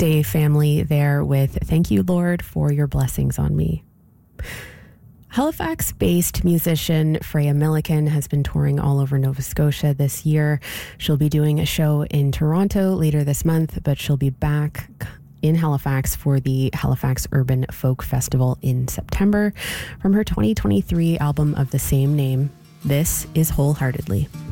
Day family there with Thank You, Lord, for Your Blessings on Me. Halifax-based musician Freya Milliken has been touring all over Nova Scotia this year. She'll be doing a show in Toronto later this month, but she'll be back in Halifax for the Halifax Urban Folk Festival in September. From her 2023 album of the same name, this is Wholeheartedly.